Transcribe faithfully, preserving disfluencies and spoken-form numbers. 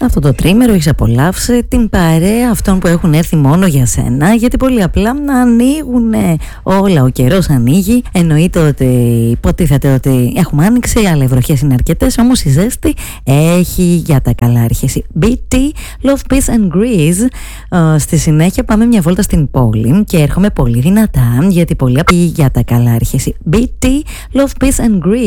αυτό το τρίμερο έχεις απολαύσει την παρέα αυτών που έχουν έρθει μόνο για σένα, γιατί πολύ απλά να ανοίγουν όλα, ο καιρός ανοίγει, εννοείται ότι υποτίθεται ότι έχουμε άνοιξη, αλλά οι βροχές είναι αρκετές, όμως η ζέστη έχει για τα καλά αρχίσει. μπι τι, Love, Peace and Grease. Uh, στη συνέχεια πάμε μια βόλτα στην πόλη και έρχομαι πολύ δυνατά, γιατί πολύ απλά για τα καλά αρχίσει. μπι τι, Love, Peace and Grease.